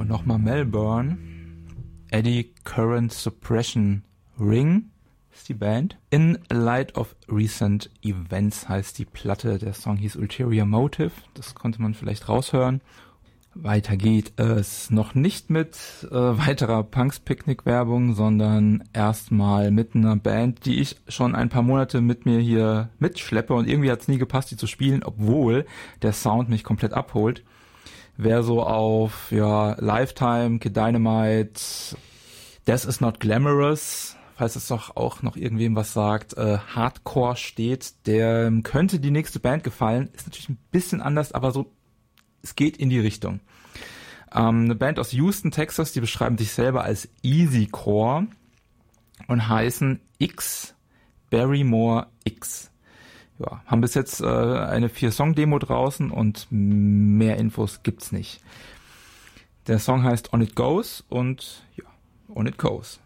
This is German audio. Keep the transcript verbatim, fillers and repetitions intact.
Und nochmal Melbourne. Eddy Current Suppression Ring ist die Band. In Light of Recent Events heißt die Platte. Der Song hieß Ulterior Motive. Das konnte man vielleicht raushören. Weiter geht es noch nicht mit äh, weiterer Punks-Picknick-Werbung, sondern erstmal mit einer Band, die ich schon ein paar Monate mit mir hier mitschleppe und irgendwie hat es nie gepasst, die zu spielen, obwohl der Sound mich komplett abholt. Wer so auf ja Lifetime, Kid Dynamite, This Is Not Glamorous, falls es doch auch noch irgendwem was sagt, äh, Hardcore steht, der könnte die nächste Band gefallen. Ist natürlich ein bisschen anders, aber so es geht in die Richtung. Ähm, eine Band aus Houston, Texas, die beschreiben sich selber als Easycore und heißen X Barrymore X. Ja, haben bis jetzt äh, eine vier-Song-Demo draußen und mehr Infos gibt's nicht. Der Song heißt On It Goes und ja, On It Goes.